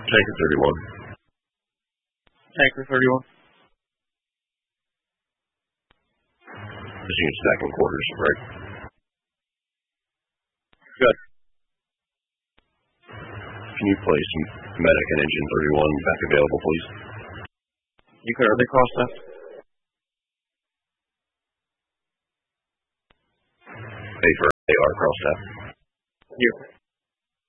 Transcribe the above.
Tanker 31. Tanker 31. This unit's back in quarters, right? Good. Can you place medic and engine 31 back available, please? You could early cross that. Pay for AR cross that. You.